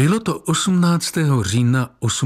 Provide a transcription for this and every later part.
Bylo to 18. října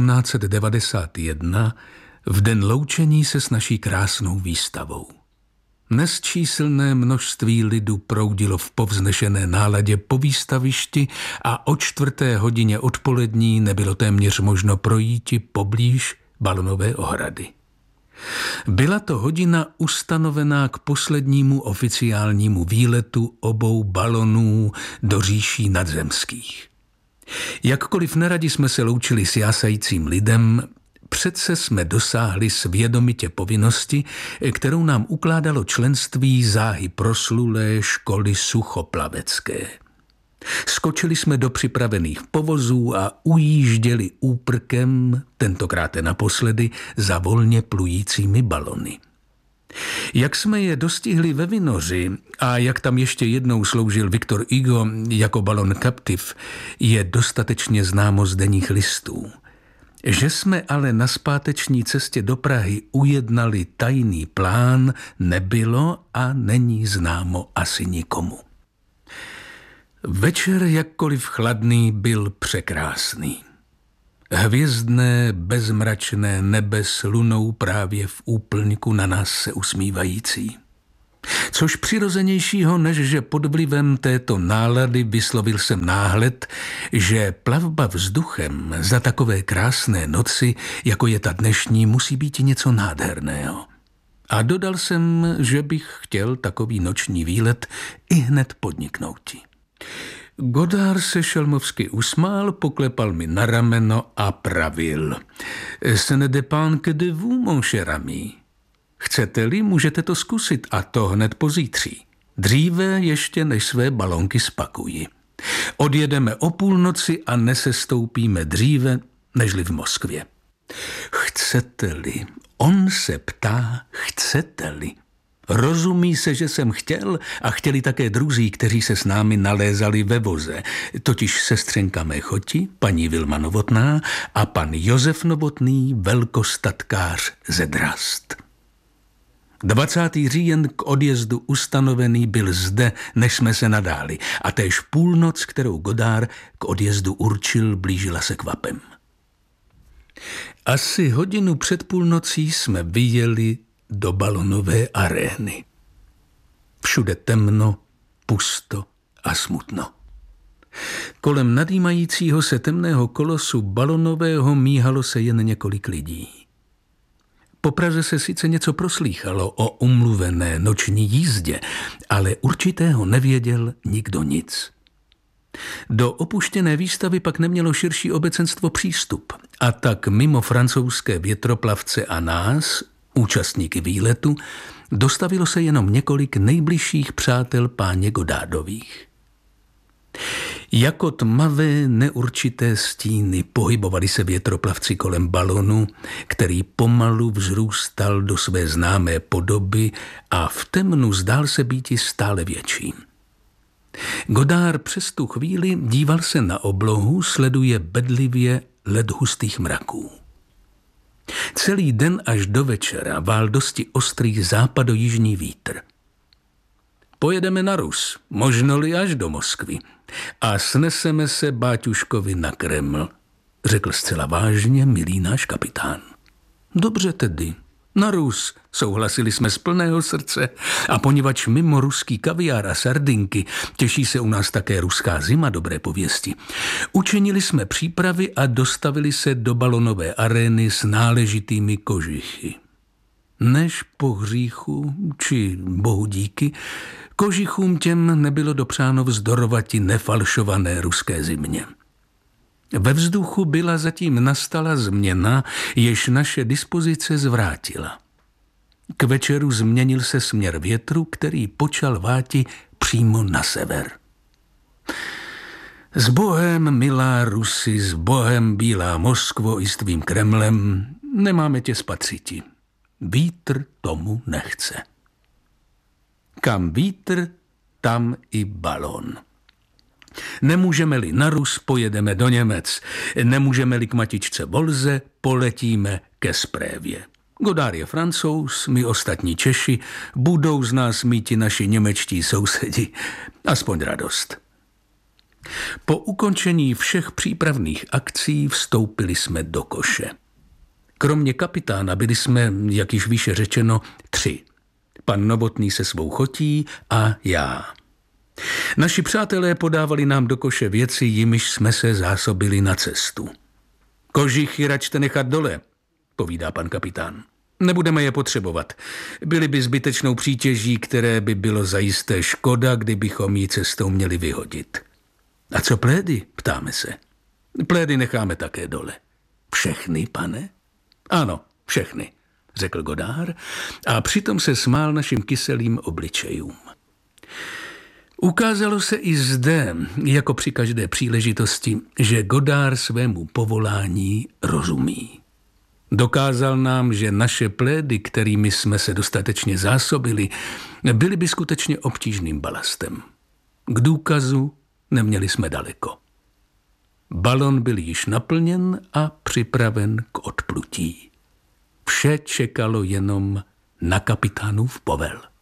1891, v den loučení se s naší krásnou výstavou. Nesčíslné množství lidu proudilo v povznešené náladě po výstavišti a o 4:00 odpolední nebylo téměř možno projíti poblíž balonové ohrady. Byla to hodina ustanovená k poslednímu oficiálnímu výletu obou balonů do říší nadzemských. Jakkoliv neradi jsme se loučili s jásajícím lidem, přece jsme dosáhli svědomitě povinnosti, kterou nám ukládalo členství záhy proslulé školy suchoplavecké. Skočili jsme do připravených povozů a ujížděli úprkem, tentokrát naposledy, za volně plujícími balony. Jak jsme je dostihli ve Vinoři a jak tam ještě jednou sloužil Victor Hugo jako balon Captive, je dostatečně známo z denních listů. Že jsme ale na zpáteční cestě do Prahy ujednali tajný plán, nebylo a není známo asi nikomu. Večer, jakkoliv chladný, byl překrásný. Hvězdné, bezmračné nebe s lunou právě v úplňku na nás se usmívající. Což přirozenějšího, než že pod vlivem této nálady vyslovil jsem náhled, že plavba vzduchem za takové krásné noci, jako je ta dnešní, musí být něco nádherného. A dodal jsem, že bych chtěl takový noční výlet ihned podniknouti. Godard se šelmovsky usmál, poklepal mi na rameno a pravil. Ce ne dépend que de vous, mon cher ami. Chcete-li, můžete to zkusit a to hned pozítří. Dříve ještě, než své balonky spakuji. Odjedeme o půlnoci a nesestoupíme dříve, nežli v Moskvě. Chcete-li? On se ptá, chcete-li? Rozumí se, že jsem chtěl a chtěli také druzí, kteří se s námi nalézali ve voze, totiž sestřenka mé choti, paní Vilma Novotná a pan Josef Novotný, velkostatkář ze Drast. 20. říjen k odjezdu ustanovený byl zde, než jsme se nadáli, a též půlnoc, kterou Godard k odjezdu určil, blížila se kvapem. Asi hodinu před půlnocí jsme vyjeli do balonové arény. Všude temno, pusto a smutno. Kolem nadýmajícího se temného kolosu balonového míhalo se jen několik lidí. Po Praze se sice něco proslýchalo o umluvené noční jízdě, ale určitého nevěděl nikdo nic. Do opuštěné výstavy pak nemělo širší obecenstvo přístup a tak mimo francouzské větroplavce a nás, účastníky výletu, dostavilo se jenom několik nejbližších přátel páně Godardových. Jako tmavé neurčité stíny pohybovali se větroplavci kolem balonu, který pomalu vzrůstal do své známé podoby a v temnu zdál se býti stále větším. Godard přes tu chvíli díval se na oblohu, sleduje bedlivě led hustých mraků. Celý den až do večera vál dosti ostrý západojižní vítr. Pojedeme na Rus, možno-li až do Moskvy, a sneseme se báťuškovi na Kreml, řekl zcela vážně milý náš kapitán. Dobře tedy, na Rus, souhlasili jsme z plného srdce, a poněvadž mimo ruský kaviár a sardinky těší se u nás také ruská zima dobré pověsti, učinili jsme přípravy a dostavili se do balonové arény s náležitými kožichy. Než po hříchu, či bohu díky, kožichům těm nebylo dopřáno vzdorovati nefalšované ruské zimě. Ve vzduchu byla zatím nastala změna, jež naše dispozice zvrátila. K večeru změnil se směr větru, který počal váti přímo na sever. S Bohem, milá Rusy, s Bohem, bílá Moskvo i s tvým Kremlem, nemáme tě spatřiti. Vítr tomu nechce. Kam vítr, tam i balon. Nemůžeme-li na Rus, pojedeme do Němec. Nemůžeme-li k matičce Volze, poletíme ke Sprévě. Godard je Francouz, my ostatní Češi, budou z nás míti naši němečtí sousedi. Aspoň radost. Po ukončení všech přípravných akcí vstoupili jsme do koše. Kromě kapitána byli jsme, jak již výše řečeno, 3. Pan Novotný se svou chotí a já. Naši přátelé podávali nám do koše věci, jimiž jsme se zásobili na cestu. Kožichy račte nechat dole, povídá pan kapitán. Nebudeme je potřebovat. Byly by zbytečnou přítěží, které by bylo zajisté škoda, kdybychom ji cestou měli vyhodit. A co plédy, ptáme se. Plédy necháme také dole. Všechny, pane? Ano, všechny, řekl Godard a přitom se smál našim kyselým obličejům. Ukázalo se i zde, jako při každé příležitosti, že Godard svému povolání rozumí. Dokázal nám, že naše plédy, kterými jsme se dostatečně zásobili, byly by skutečně obtížným balastem. K důkazu neměli jsme daleko. Balon byl již naplněn a připraven k odplutí. Vše čekalo jenom na kapitánův povel.